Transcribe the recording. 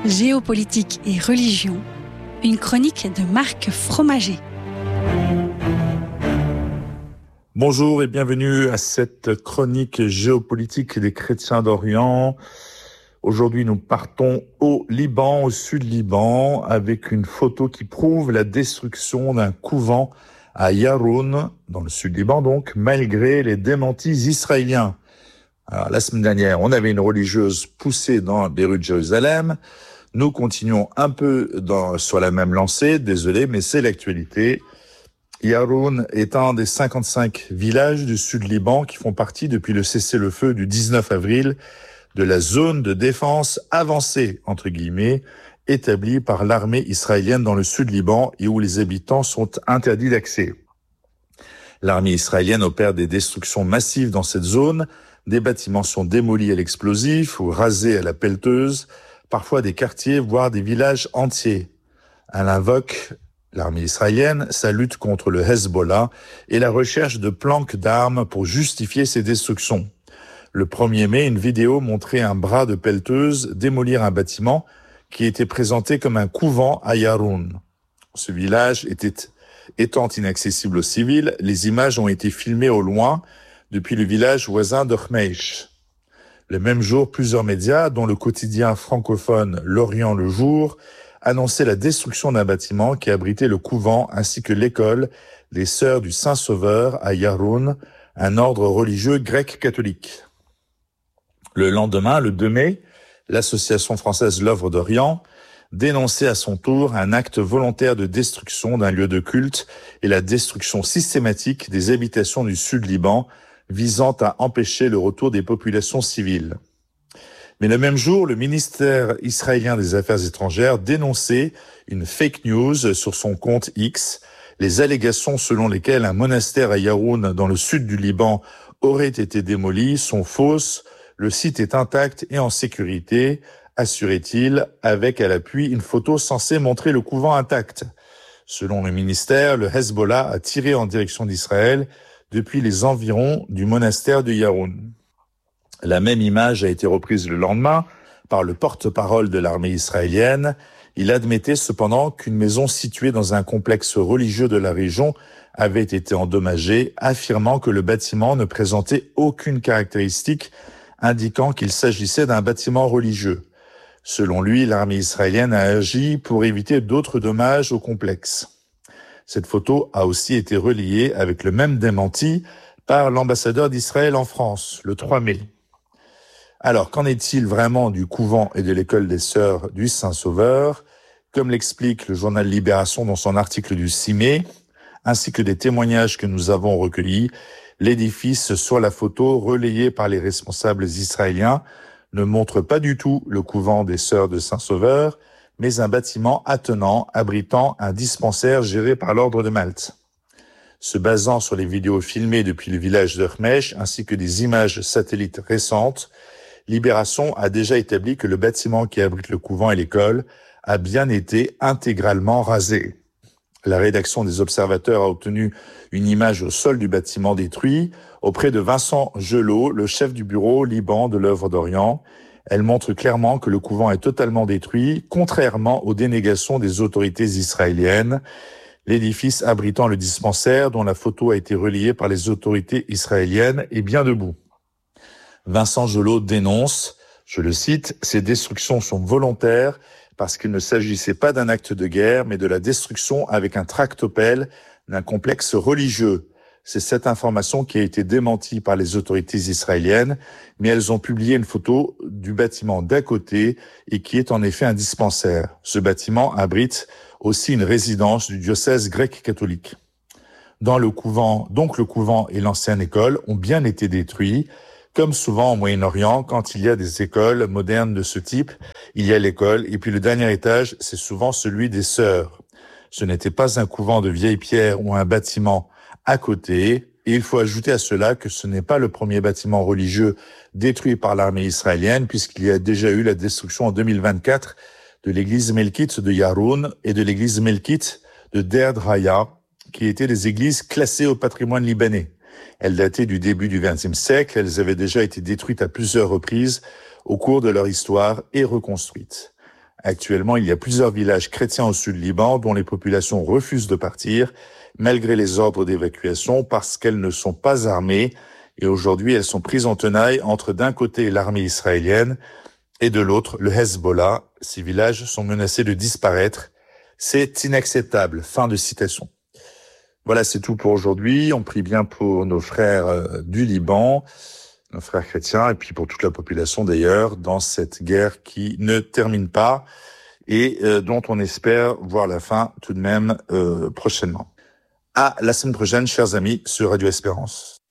Géopolitique et religion, une chronique de Marc Fromager. Bonjour et bienvenue à cette chronique géopolitique des chrétiens d'Orient. Aujourd'hui, nous partons au Liban, au sud Liban, avec une photo qui prouve la destruction d'un couvent à Yaroun, dans le sud Liban donc, malgré les démentis israéliens. Alors, la semaine dernière, on avait une religieuse poussée dans les rues de Jérusalem. Nous continuons un peu sur la même lancée, désolé, mais c'est l'actualité. Yaroun est un des 55 villages du sud Liban qui font partie depuis le cessez-le-feu du 19 avril de la zone de défense avancée, entre guillemets, établie par l'armée israélienne dans le sud Liban et où les habitants sont interdits d'accès. L'armée israélienne opère des destructions massives dans cette zone. Des bâtiments sont démolis à l'explosif ou rasés à la pelleteuse, parfois des quartiers, voire des villages entiers. Elle invoque, l'armée israélienne, sa lutte contre le Hezbollah et la recherche de planques d'armes pour justifier ces destructions. Le 1er mai, une vidéo montrait un bras de pelleteuse démolir un bâtiment qui était présenté comme un couvent à Yaroun. Ce village étant inaccessible aux civils, les images ont été filmées au loin depuis le village voisin de Khmeish. Le même jour, plusieurs médias, dont le quotidien francophone L'Orient le Jour, annonçaient la destruction d'un bâtiment qui abritait le couvent ainsi que l'école des Sœurs du Saint-Sauveur à Yaroun, un ordre religieux grec-catholique. Le lendemain, le 2 mai, l'association française L'Œuvre d'Orient dénonçait à son tour un acte volontaire de destruction d'un lieu de culte et la destruction systématique des habitations du sud Liban, visant à empêcher le retour des populations civiles. Mais le même jour, le ministère israélien des Affaires étrangères dénonçait une fake news sur son compte X. Les allégations selon lesquelles un monastère à Yaroun, dans le sud du Liban, aurait été démoli sont fausses. Le site est intact et en sécurité, assurait-il, avec à l'appui une photo censée montrer le couvent intact. Selon le ministère, le Hezbollah a tiré en direction d'Israël depuis les environs du monastère de Yaroun. La même image a été reprise le lendemain par le porte-parole de l'armée israélienne. Il admettait cependant qu'une maison située dans un complexe religieux de la région avait été endommagée, affirmant que le bâtiment ne présentait aucune caractéristique indiquant qu'il s'agissait d'un bâtiment religieux. Selon lui, l'armée israélienne a agi pour éviter d'autres dommages au complexe. Cette photo a aussi été relayée avec le même démenti par l'ambassadeur d'Israël en France, le 3 mai. Alors, qu'en est-il vraiment du couvent et de l'école des Sœurs du Saint-Sauveur? Comme l'explique le journal Libération dans son article du 6 mai, ainsi que des témoignages que nous avons recueillis, l'édifice sur la photo relayée par les responsables israéliens ne montre pas du tout le couvent des Sœurs de Saint-Sauveur, mais un bâtiment attenant, abritant un dispensaire géré par l'Ordre de Malte. Se basant sur les vidéos filmées depuis le village de Khmeish ainsi que des images satellites récentes, Libération a déjà établi que le bâtiment qui abrite le couvent et l'école a bien été intégralement rasé. La rédaction des Observateurs a obtenu une image au sol du bâtiment détruit auprès de Vincent Gelot, le chef du bureau Liban de l'Œuvre d'Orient. Elle montre clairement que le couvent est totalement détruit, contrairement aux dénégations des autorités israéliennes. L'édifice abritant le dispensaire, dont la photo a été relayée par les autorités israéliennes, est bien debout. Vincent Gelot dénonce, je le cite, « Ces destructions sont volontaires parce qu'il ne s'agissait pas d'un acte de guerre, mais de la destruction avec un tractopelle d'un complexe religieux. » C'est cette information qui a été démentie par les autorités israéliennes, mais elles ont publié une photo du bâtiment d'à côté et qui est en effet un dispensaire. Ce bâtiment abrite aussi une résidence du diocèse grec-catholique. Donc le couvent et l'ancienne école ont bien été détruits. Comme souvent au Moyen-Orient, quand il y a des écoles modernes de ce type, il y a l'école et puis le dernier étage, c'est souvent celui des sœurs. Ce n'était pas un couvent de vieilles pierres ou un bâtiment à côté. Et il faut ajouter à cela que ce n'est pas le premier bâtiment religieux détruit par l'armée israélienne, puisqu'il y a déjà eu la destruction en 2024 de l'église melkite de Yaroun et de l'église melkite de Derd Haya, qui étaient des églises classées au patrimoine libanais. Elles dataient du début du XXe siècle, elles avaient déjà été détruites à plusieurs reprises au cours de leur histoire et reconstruites. Actuellement, il y a plusieurs villages chrétiens au sud du Liban dont les populations refusent de partir, malgré les ordres d'évacuation, parce qu'elles ne sont pas armées. Et aujourd'hui, elles sont prises en tenaille entre d'un côté l'armée israélienne et de l'autre le Hezbollah. Ces villages sont menacés de disparaître. C'est inacceptable. Fin de citation. Voilà, c'est tout pour aujourd'hui. On prie bien pour nos frères du Liban, nos frères chrétiens, et puis pour toute la population d'ailleurs, dans cette guerre qui ne termine pas et dont on espère voir la fin tout de même prochainement. À la semaine prochaine, chers amis, sur Radio Espérance.